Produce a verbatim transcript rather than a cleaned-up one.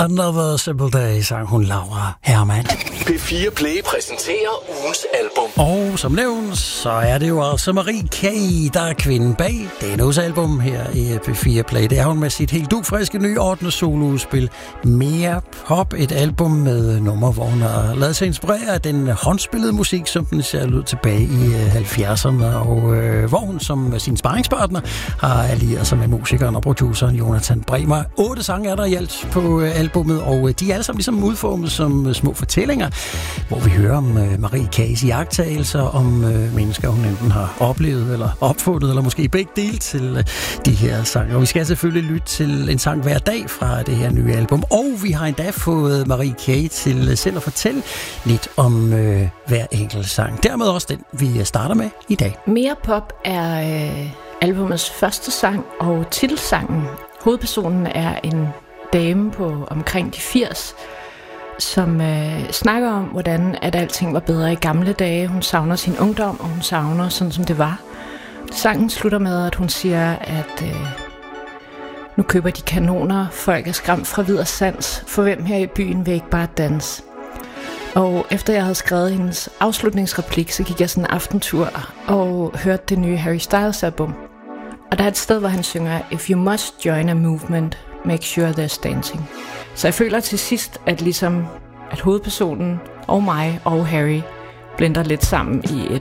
Another Simple Day, sang hun Laura Hermann. P fire Play præsenterer ugens album. Og som nævnt, så er det jo altså Marie K., der er kvinden bag denne uges album her i P fire Play. Det er hun med sit helt dugfriske nye ottende soloudspil Mere Pop, et album med numre, hvor hun har lavet sig inspirere af den håndspillede musik, som den ser ud tilbage i halvfjerdserne, og øh, hvor hun som sin sparringspartner har allieret sig med musikeren og produceren Jonathan Bremer. Otte sange er der i alt på øh, albummet, og øh, de er alle sammen ligesom udformet som øh, små fortællinger, hvor vi hører om øh, Marie K's iagttagelser om øh, mennesker, hun enten har oplevet eller opfundet, eller måske begge dele til øh, de her sange. Og vi skal selvfølgelig lytte til en sang hver dag fra det her nye album, og vi har endda fået Marie K. til øh, selv at fortælle lidt om øh, hver enkelt sang. Dermed også den, vi starter med i dag. Mere Pop er øh, albumets første sang og titelsangen. Hovedpersonen er en dame på omkring de firs, som øh, snakker om, hvordan at alting var bedre i gamle dage. Hun savner sin ungdom, og hun savner sådan, som det var. Sangen slutter med, at hun siger, at øh, nu køber de kanoner, folk er skræmt fra vid og sans, for hvem her i byen vil ikke bare danse. Og efter jeg havde skrevet hendes afslutningsreplik, så gik jeg sådan en aftentur og hørte det nye Harry Styles album. Og der er et sted, hvor han synger, If you must join a movement, make sure there's dancing. Så jeg føler til sidst, at ligesom at hovedpersonen og mig og Harry blender lidt sammen i et